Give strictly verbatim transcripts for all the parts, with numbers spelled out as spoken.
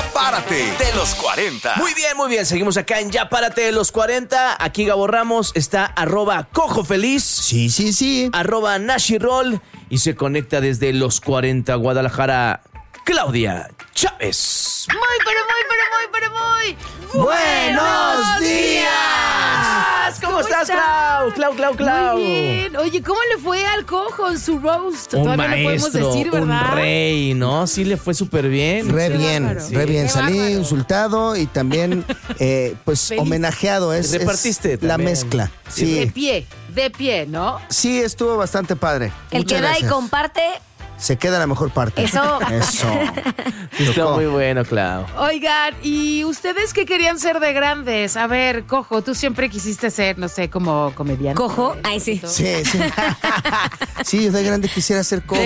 Ya Párate de los cuarenta. Muy bien, muy bien. Seguimos acá en Ya Párate de los cuarenta. Aquí Gabo Ramos está arroba Cojo Feliz. Sí, sí, sí. Arroba Nashirol. Y se conecta desde los cuarenta Guadalajara, Claudia Chávez. Muy, pero muy, pero muy, pero muy. ¡Buenos días! ¿Cómo, ¿Cómo estás, Clau? Clau, Clau, Clau. Muy bien. Oye, ¿cómo le fue al Cojo en su roast? Un Todavía maestro, no podemos decir, ¿verdad? un rey, ¿no? Sí le fue súper bien. Re Qué bien, bárbaro. re bien. Qué Salí bárbaro. insultado y también, eh, pues, Feliz. homenajeado. Es, Repartiste es la también. mezcla. De Sí, pie, de pie, ¿no? sí, estuvo bastante padre. El Muchas que da y gracias. comparte, Se queda la mejor parte. Eso. Eso. Está Tocó. muy bueno, Clau. Oigan, ¿y ustedes qué querían ser de grandes? A ver, Cojo, tú siempre quisiste ser, no sé, como comediante. cojo. Ay, sí. Sí, sí. Sí, yo de grande quisiera ser cojo.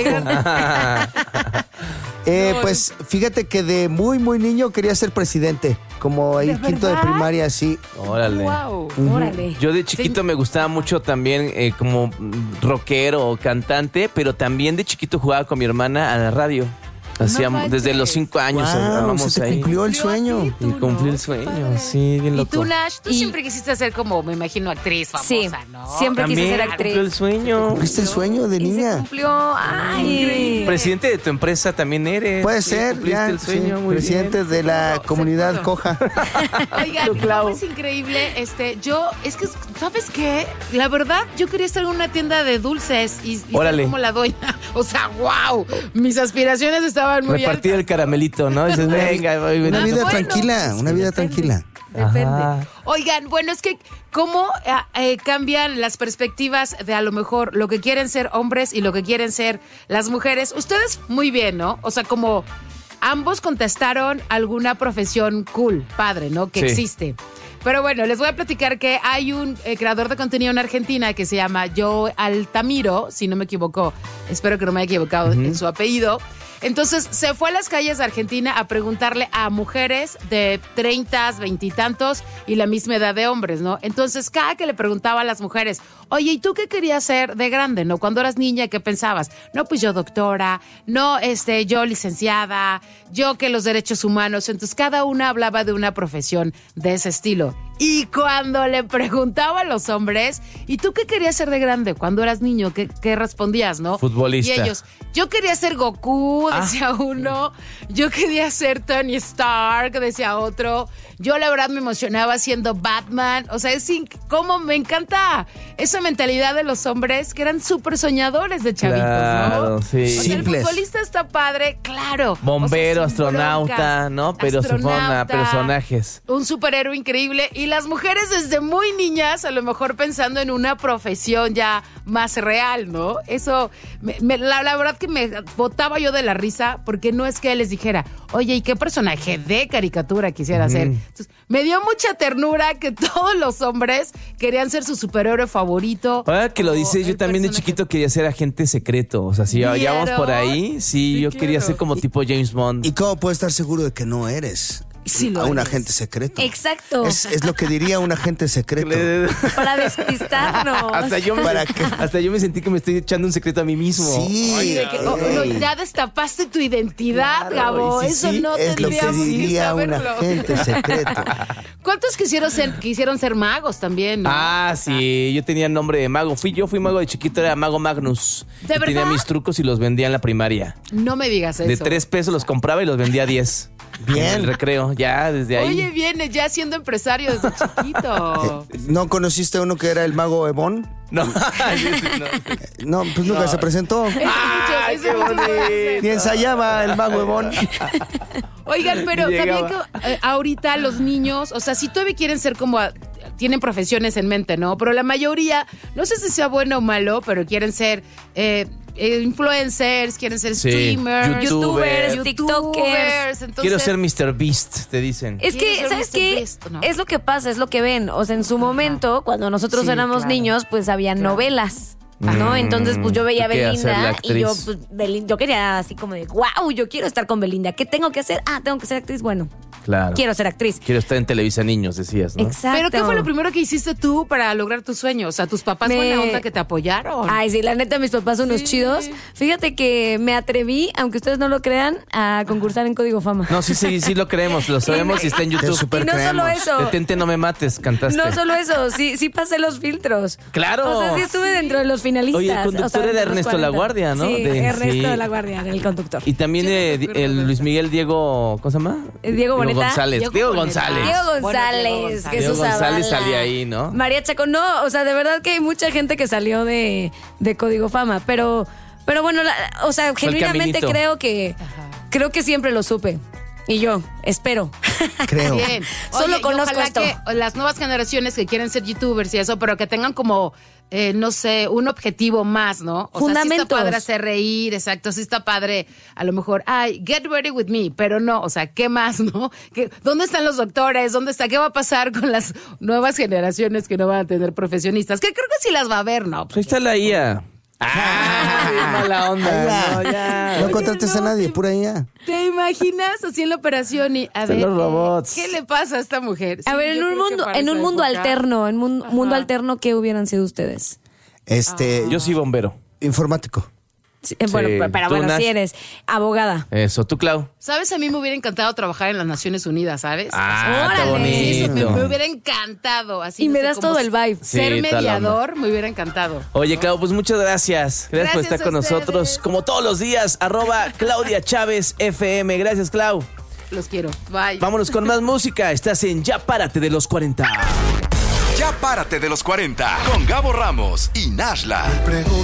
Eh, No, pues fíjate que de muy, muy niño quería ser presidente. Como ahí ¿De quinto de verdad? primaria, sí. Órale. Wow. Órale. Yo de chiquito me gustaba mucho también eh, como rockero o cantante, pero también de chiquito jugaba con mi hermana a la radio. Hacíamos manches. desde los cinco años. Wow, armábamos se te ahí. cumplió el Cumplió sueño. a ti, Y tú, cumplí ¿no? el sueño, Padre. sí, bien ¿Y loco. tú, Nash? Tú Y- siempre quisiste ser como, me imagino, actriz famosa, Sí, ¿no? siempre quise También ser cumplió el actriz. sueño. ¿Cumpliste el sueño de Y se niña? cumplió. Ay. Presidente de tu empresa también eres. Puede Sí, ser, cumpliste ya. el sueño, sí, muy presidente bien. de la pudo, se comunidad pudo. coja. Oigan, Tú, Clau. ¿cómo es increíble? Este, yo, es que, ¿sabes qué? La verdad, yo quería estar en una tienda de dulces y, y ser Órale. como la doña. O sea, wow, mis aspiraciones estaban muy Repartir altas. el caramelito, ¿no? Dices, venga, voy, Una ven. vida bueno, tranquila, sí, una vida depende. tranquila. Depende. Ajá. Oigan, bueno, es que cómo eh, eh, cambian las perspectivas de a lo mejor lo que quieren ser hombres y lo que quieren ser las mujeres. Ustedes muy bien, ¿no? O sea, como ambos contestaron alguna profesión cool, padre, ¿no? Que Sí. existe. Pero bueno, les voy a platicar que hay un eh, creador de contenido en Argentina que se llama Joe Altamiro, si no me equivoco, espero que no me haya equivocado en su apellido. Entonces se fue a las calles de Argentina a preguntarle a mujeres de treinta, veintitantos y la misma edad de hombres, ¿no? Entonces cada que le preguntaba a las mujeres, oye, ¿y tú qué querías ser de grande, no? Cuando eras niña, ¿qué pensabas? No, pues yo doctora, no, este, yo licenciada, yo que los derechos humanos. Entonces cada una hablaba de una profesión de ese estilo. Y cuando le preguntaba a los hombres, ¿y tú qué querías ser de grande? Cuando eras niño, ¿qué, qué respondías, no? Futbolista. Y ellos, yo quería ser Goku, decía uno. Yo quería ser Tony Stark, decía otro. Yo la verdad me emocionaba siendo Batman. O sea, es inc- como me encanta esa mentalidad de los hombres que eran súper soñadores de chavitos, Claro, ¿no? sí. O sea, el Simples. futbolista está padre, claro. Bombero, O sea, sin astronauta, broncas. ¿no? Pero se fueron a Astronauta, personajes. Un superhéroe increíble. Y las mujeres desde muy niñas, a lo mejor pensando en una profesión ya más real, ¿no? Eso, me- me- la, la verdad que me botaba yo de la risa, porque no es que él les dijera, oye, ¿y qué personaje de caricatura quisiera ser? Entonces, me dio mucha ternura que todos los hombres querían ser su superhéroe favorito. Ahora que lo o dices, yo el también de personaje- chiquito quería ser agente secreto. O sea, si ya ya vamos por ahí, sí, Sí, yo quería claro. ser como tipo James Bond. ¿Y cómo puedes estar seguro de que no eres Sí lo a un eres. agente secreto? Exacto. Es, es lo que diría un agente secreto. Para despistarnos. hasta, yo me, ¿Para qué? hasta yo me sentí que me estoy echando un secreto a mí mismo. Sí. De que, oh, no, ya destapaste tu identidad, Claro, Gabo. y sí, Eso sí, no Es lo que tendríamos que diría un saberlo. agente secreto. ¿Cuántos quisieron ser, quisieron ser magos también? ¿no? Ah, sí, yo tenía nombre de mago. Fui yo, fui mago de chiquito, era Mago Magnus. ¿De Y Tenía verdad? mis trucos y los vendía en la primaria. No me digas eso. De tres pesos los compraba y los vendía a diez. Bien. En el recreo, ya desde ahí. Oye, viene ya siendo empresario desde chiquito. ¿No conociste a uno que era el mago Ebon? No, sí, sí, no. No, pues nunca se presentó. ¡Ay, Eso qué muchos bonito! hacen. Ni ensayaba el mago Ebon. Oigan, pero Llegaba. también que eh, ahorita los niños, o sea, si todavía quieren ser como, a- tienen profesiones en mente, ¿no? Pero la mayoría, no sé si sea bueno o malo, pero quieren ser eh, eh, influencers, quieren ser Sí, streamers, youtubers, youtubers, tiktokers. entonces, Quiero ser míster Beast, te dicen. Es ¿Quieres que, ser ¿sabes mister qué? Beast, no? Es lo que pasa, es lo que ven. O sea, en su momento, cuando nosotros Sí, éramos claro. niños, pues había Claro. novelas. Mm, ¿No? Entonces, pues yo veía a tú querías ser la Belinda y yo, actriz. pues, Belin- yo quería así como de, wow, yo quiero estar con Belinda. ¿Qué tengo que hacer? Ah, tengo que ser actriz. Bueno, Claro. quiero ser actriz. Quiero estar en Televisa Niños, decías, ¿no? Exacto. Pero ¿qué fue lo primero que hiciste tú para lograr tus sueños? O sea, tus papás Me- buena onda que te apoyaron. Ay, sí, la neta, mis papás son unos Sí. chidos. Fíjate que me atreví, aunque ustedes no lo crean, a concursar en Código Fama. No, sí, sí, sí lo creemos, lo sabemos y está en YouTube. súper Y no solo creemos. eso. Detente, no me mates, cantaste. No solo eso, sí, sí pasé los filtros. ¡Claro! O sea, sí estuve dentro de los finalistas. Oye, el conductor o sea, era de los Ernesto cuarenta. Laguardia, ¿no? Sí, De- Ernesto sí. de Laguardia, el conductor. Y también Sí, eh, me acuerdo el de Luis Miguel Diego, ¿cómo se llama? Eh, Diego Boneta. González. Diego Diego, Boneta. González. Diego Bueno, González, Diego González. Jesús Diego González Zavala. salía ahí, ¿no? María Chaco, no, o sea, de verdad que hay mucha gente que salió de, de Código Fama, pero, pero bueno, la- o sea, Fue el genuinamente caminito. creo que, creo que siempre lo supe. Y yo, espero. Creo. Bien. Solo Oye, y conozco ojalá esto. que las nuevas generaciones que quieren ser youtubers y eso, pero que tengan como, eh, no sé, un objetivo más, ¿no? O sea, sí Fundamentos. está padre hacer reír, exacto, sí está padre, a lo mejor, ay, get ready with me, pero no, o sea, ¿qué más, no? ¿Qué- ¿Dónde están los doctores? ¿Dónde está? ¿Qué va a pasar con las nuevas generaciones que no van a tener profesionistas? Que creo que sí las va a ver, ¿no? Pues ahí está la I A. ¡Ah! Bien mala onda. No, ya. No contrates a nadie, pura I A. ¿Te imaginas así en la operación y a Están ver los robots. ¿qué le pasa a esta mujer? A Sí, ver, en yo un creo que mundo, para en un esa mundo época- alterno, en un Ajá. mundo alterno, ¿qué hubieran sido ustedes? Este, Yo soy bombero. informático. Sí, eh, bueno, Sí. pero, pero Tú, bueno, Nash. si eres abogada. Eso, tú, Clau. ¿Sabes? A mí me hubiera encantado trabajar en las Naciones Unidas, ¿sabes? Ah, está Órale. Sí, eso me, bonito. me hubiera encantado. Así, Y no me sé, das como todo el vibe. Sí, Ser toda la mediador me hubiera encantado. Oye, Clau, pues muchas gracias. Gracias, por Gracias estar a con ustedes. nosotros. Como todos los días, arroba Claudia Chávez F M. Gracias, Clau. Los quiero. Bye. Vámonos con más música. Estás en Ya Párate de los cuarenta. Ya párate de los cuarenta con Gabo Ramos y Nashla. Pregunto